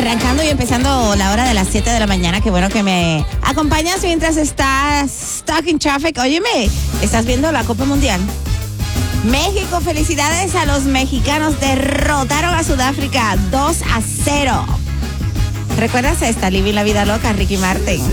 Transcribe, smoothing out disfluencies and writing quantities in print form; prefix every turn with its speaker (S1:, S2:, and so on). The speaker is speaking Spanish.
S1: arrancando y empezando la hora de las 7 de la mañana. Qué bueno que me acompañas mientras estás stuck in traffic. Óyeme, ¿estás viendo la Copa Mundial? México, felicidades a los mexicanos. Derrotaron a Sudáfrica 2-0. ¿Recuerdas esta? Living la vida loca, Ricky Martin.